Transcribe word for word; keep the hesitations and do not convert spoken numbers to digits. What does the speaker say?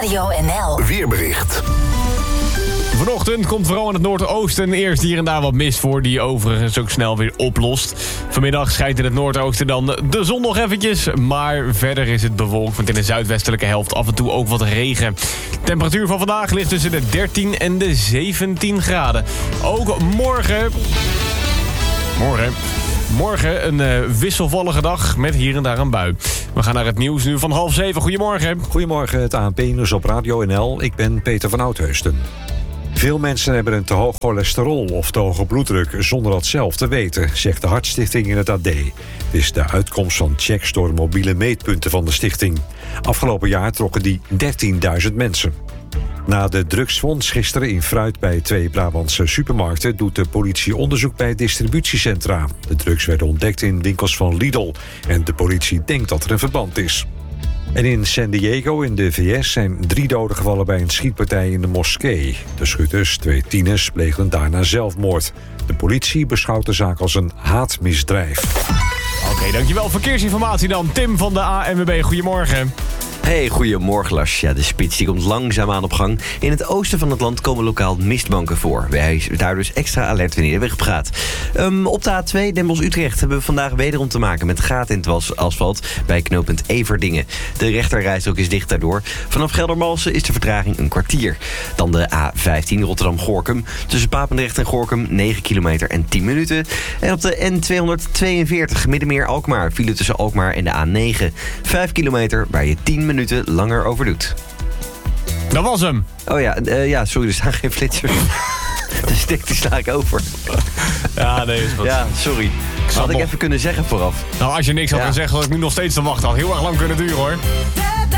Radio N L. Weerbericht. Vanochtend komt vooral in het noordoosten eerst hier en daar wat mist voor... die overigens ook snel weer oplost. Vanmiddag schijnt in het noordoosten dan de zon nog eventjes... maar verder is het bewolkt, want in de zuidwestelijke helft af en toe ook wat regen. De temperatuur van vandaag ligt tussen de dertien en de zeventien graden. Ook morgen... Morgen... Morgen een uh, wisselvallige dag met hier en daar een bui. We gaan naar het nieuws nu van half zeven. Goedemorgen. Goedemorgen, het A N P-nieuws op Radio N L. Ik ben Peter van Oudheusden. Veel mensen hebben een te hoog cholesterol of te hoge bloeddruk zonder dat zelf te weten, zegt de Hartstichting in het A D. Het is de uitkomst van checks door mobiele meetpunten van de stichting. Afgelopen jaar trokken die dertienduizend mensen. Na de drugsfonds gisteren in Fruit bij twee Brabantse supermarkten doet de politie onderzoek bij distributiecentra. De drugs werden ontdekt in winkels van Lidl en de politie denkt dat er een verband is. En in San Diego in de V S zijn drie doden gevallen bij een schietpartij in de moskee. De schutters, twee tieners, pleegden daarna zelfmoord. De politie beschouwt de zaak als een haatmisdrijf. Oké, okay, dankjewel. Verkeersinformatie dan. Tim van de A N W B, goedemorgen. Hey, goedemorgen Lars. Ja, de spits die komt langzaamaan op gang. In het oosten van het land komen lokaal mistbanken voor. Wij zijn daar dus extra alert wanneer de weg op gaat. Um, op de A twee Den Bosch-Utrecht hebben we vandaag wederom te maken met gaten in het asfalt bij knooppunt Everdingen. De rechterrijstrook is dicht daardoor. Vanaf Geldermalsen is de vertraging een kwartier. Dan de A vijftien Rotterdam-Gorkum. Tussen Papendrecht en Gorkum negen kilometer en tien minuten. En op de N tweehonderdtweeënveertig Middenmeer-Alkmaar file tussen Alkmaar en de A negen. vijf kilometer waar je tien minuten langer over doet. Dat was hem. Oh ja, uh, ja sorry, er staan geen flitsers. De stik die sla ik over. Ja, nee, is goed. Ja, sorry. Dat had ik nog... even kunnen zeggen vooraf. Nou, als je niks had ja. kunnen zeggen, had ik nu nog steeds te wachten. Had heel erg lang kunnen duren, hoor.